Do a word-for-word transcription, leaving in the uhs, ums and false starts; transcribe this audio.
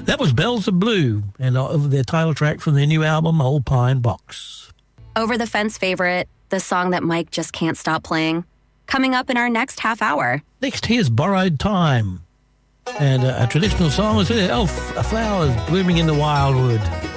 That was Bells of Blue, and uh, their title track from their new album, Old Pine Box. Over the Fence favorite, the song that Mike just can't stop playing. Coming up in our next half hour. Next, here's Borrowed Time. And uh, a traditional song is there, Oh, Flowers Blooming in the Wildwood.